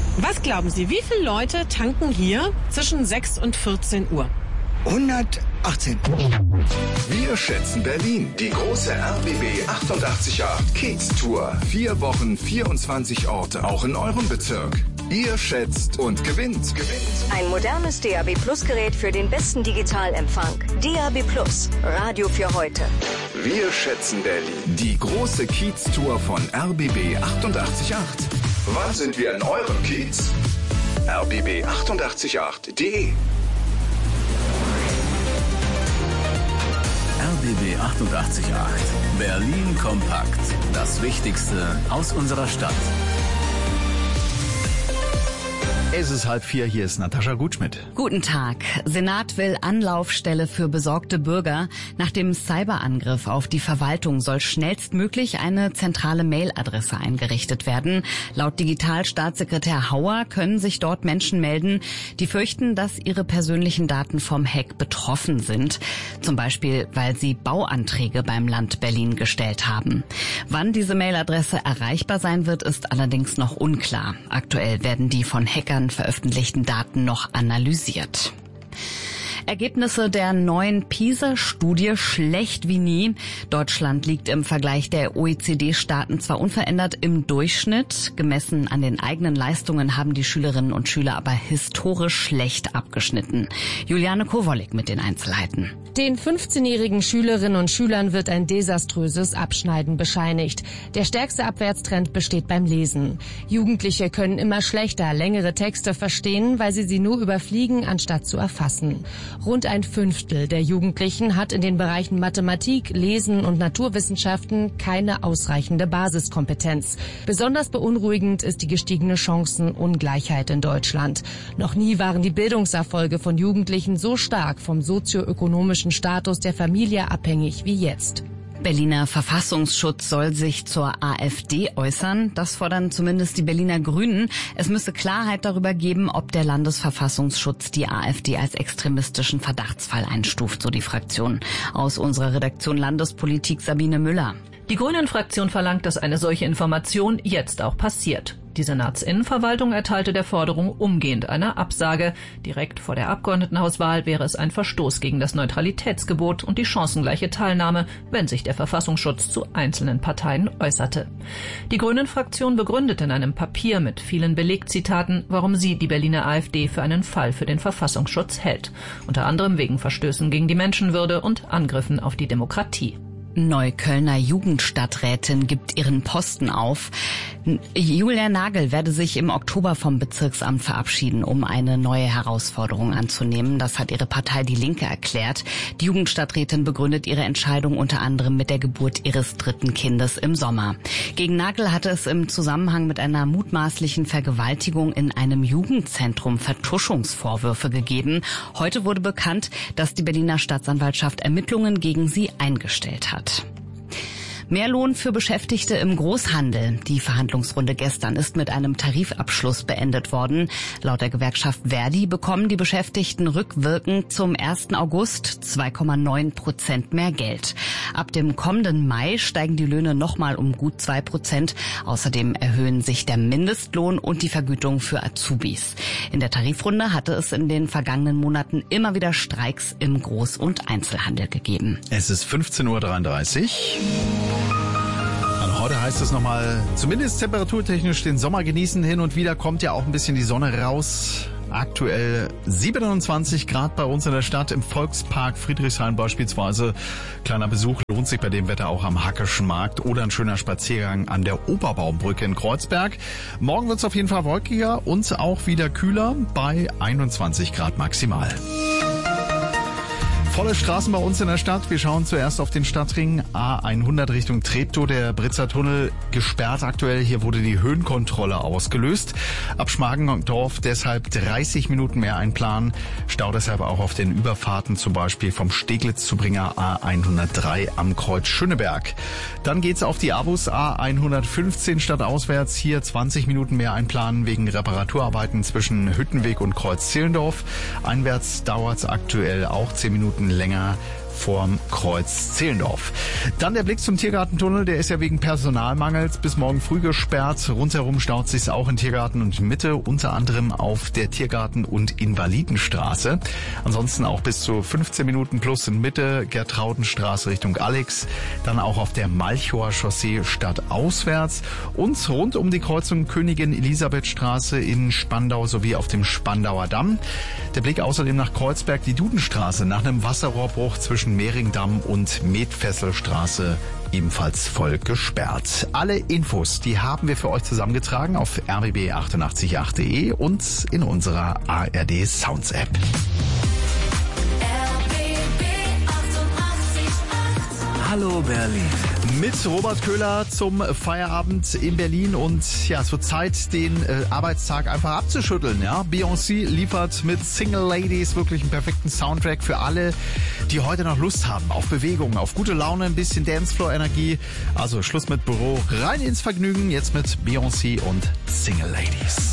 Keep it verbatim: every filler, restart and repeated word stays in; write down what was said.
Was glauben Sie, wie viele Leute tanken hier zwischen sechs und vierzehn Uhr? hundertachtzehn. Wir schätzen Berlin. Die große R B B achtundachtzig Komma acht Kiez Tour. Vier Wochen, vierundzwanzig Orte, auch in eurem Bezirk. Ihr schätzt und gewinnt. Gewinnt. Ein modernes D A B Plus Gerät für den besten Digitalempfang. D A B Plus, Radio für heute. Wir schätzen Berlin. Die große Kiez Tour von R B B achtundachtzig Komma acht. Wann sind wir in eurem Kiez? R B B achtundachtzig Komma acht punkt de R B B achtundachtzig Komma acht. Berlin kompakt. Das Wichtigste aus unserer Stadt. Es ist halb vier, hier ist Natascha Gutschmidt. Guten Tag. Senat will Anlaufstelle für besorgte Bürger. Nach dem Cyberangriff auf die Verwaltung soll schnellstmöglich eine zentrale Mailadresse eingerichtet werden. Laut Digitalstaatssekretär Hauer können sich dort Menschen melden, die fürchten, dass ihre persönlichen Daten vom Hack betroffen sind. Zum Beispiel, weil sie Bauanträge beim Land Berlin gestellt haben. Wann diese Mailadresse erreichbar sein wird, ist allerdings noch unklar. Aktuell werden die von Hackern veröffentlichten Daten noch analysiert. Ergebnisse der neuen PISA-Studie schlecht wie nie. Deutschland liegt im Vergleich der O E C D-Staaten zwar unverändert im Durchschnitt. Gemessen an den eigenen Leistungen haben die Schülerinnen und Schüler aber historisch schlecht abgeschnitten. Juliane Kowolek mit den Einzelheiten. Den fünfzehnjährigen Schülerinnen und Schülern wird ein desaströses Abschneiden bescheinigt. Der stärkste Abwärtstrend besteht beim Lesen. Jugendliche können immer schlechter längere Texte verstehen, weil sie sie nur überfliegen, anstatt zu erfassen. Rund ein Fünftel der Jugendlichen hat in den Bereichen Mathematik, Lesen und Naturwissenschaften keine ausreichende Basiskompetenz. Besonders beunruhigend ist die gestiegene Chancenungleichheit in Deutschland. Noch nie waren die Bildungserfolge von Jugendlichen so stark vom sozioökonomischen Status der Familie abhängig wie jetzt. Berliner Verfassungsschutz soll sich zur AfD äußern. Das fordern zumindest die Berliner Grünen. Es müsse Klarheit darüber geben, ob der Landesverfassungsschutz die AfD als extremistischen Verdachtsfall einstuft, so die Fraktion. Aus unserer Redaktion Landespolitik Sabine Müller. Die Grünen-Fraktion verlangt, dass eine solche Information jetzt auch passiert. Die Senatsinnenverwaltung erteilte der Forderung umgehend eine Absage. Direkt vor der Abgeordnetenhauswahl wäre es ein Verstoß gegen das Neutralitätsgebot und die chancengleiche Teilnahme, wenn sich der Verfassungsschutz zu einzelnen Parteien äußerte. Die Grünen-Fraktion begründet in einem Papier mit vielen Belegzitaten, warum sie die Berliner AfD für einen Fall für den Verfassungsschutz hält. Unter anderem wegen Verstößen gegen die Menschenwürde und Angriffen auf die Demokratie. Neuköllner Jugendstadträtin gibt ihren Posten auf. Julia Nagel werde sich im Oktober vom Bezirksamt verabschieden, um eine neue Herausforderung anzunehmen. Das hat ihre Partei Die Linke erklärt. Die Jugendstadträtin begründet ihre Entscheidung unter anderem mit der Geburt ihres dritten Kindes im Sommer. Gegen Nagel hatte es im Zusammenhang mit einer mutmaßlichen Vergewaltigung in einem Jugendzentrum Vertuschungsvorwürfe gegeben. Heute wurde bekannt, dass die Berliner Staatsanwaltschaft Ermittlungen gegen sie eingestellt hat. Mehr Lohn für Beschäftigte im Großhandel. Die Verhandlungsrunde gestern ist mit einem Tarifabschluss beendet worden. Laut der Gewerkschaft Verdi bekommen die Beschäftigten rückwirkend zum ersten August zwei Komma neun Prozent mehr Geld. Ab dem kommenden Mai steigen die Löhne nochmal um gut zwei Prozent. Außerdem erhöhen sich der Mindestlohn und die Vergütung für Azubis. In der Tarifrunde hatte es in den vergangenen Monaten immer wieder Streiks im Groß- und Einzelhandel gegeben. Es ist fünfzehn Uhr dreiunddreißig. Und heute heißt es nochmal, zumindest temperaturtechnisch den Sommer genießen. Hin und wieder kommt ja auch ein bisschen die Sonne raus. Aktuell siebenundzwanzig Grad bei uns in der Stadt, im Volkspark Friedrichshain beispielsweise. Kleiner Besuch lohnt sich bei dem Wetter auch am Hackischen Markt oder ein schöner Spaziergang an der Oberbaumbrücke in Kreuzberg. Morgen wird es auf jeden Fall wolkiger und auch wieder kühler bei einundzwanzig Grad maximal. Volle Straßen bei uns in der Stadt. Wir schauen zuerst auf den Stadtring A hundert Richtung Treptow. Der Britzer Tunnel gesperrt aktuell. Hier wurde die Höhenkontrolle ausgelöst. Ab Schmargendorf deshalb dreißig Minuten mehr einplanen. Stau deshalb auch auf den Überfahrten, zum Beispiel vom Steglitz-Zubringer A hundertdrei am Kreuz Schöneberg. Dann geht's auf die Abus A hundertfünfzehn stadtauswärts. Hier zwanzig Minuten mehr einplanen wegen Reparaturarbeiten zwischen Hüttenweg und Kreuz Zehlendorf. Einwärts dauert's aktuell auch zehn Minuten länger vorm Kreuz Zehlendorf. Dann der Blick zum Tiergartentunnel, der ist ja wegen Personalmangels bis morgen früh gesperrt. Rundherum staut sich's auch in Tiergarten und Mitte, unter anderem auf der Tiergarten- und Invalidenstraße. Ansonsten auch bis zu fünfzehn Minuten plus in Mitte, Gertraudenstraße Richtung Alex, dann auch auf der Malchower Chaussee stadtauswärts und rund um die Kreuzung Königin Elisabeth Straße in Spandau sowie auf dem Spandauer Damm. Der Blick außerdem nach Kreuzberg, die Dudenstraße nach einem Wasserrohrbruch zwischen Mehringdamm und Metfesselstraße ebenfalls voll gesperrt. Alle Infos, die haben wir für euch zusammengetragen auf r b b achtundachtzig punkt acht punkt d e und in unserer A R D Sounds App. Hallo Berlin. Mit Robert Köhler zum Feierabend in Berlin und ja, es wird Zeit, den äh, Arbeitstag einfach abzuschütteln. Ja, Beyoncé liefert mit Single Ladies wirklich einen perfekten Soundtrack für alle, die heute noch Lust haben auf Bewegung, auf gute Laune, ein bisschen Dancefloor-Energie. Also Schluss mit Büro, rein ins Vergnügen, jetzt mit Beyoncé und Single Ladies.